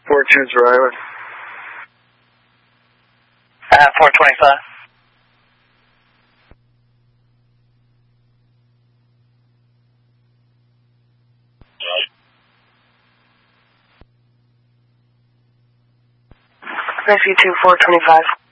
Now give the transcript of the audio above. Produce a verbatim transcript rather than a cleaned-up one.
four two's Rhode Island. Uh, four twenty-five. Rescue two, four twenty-five.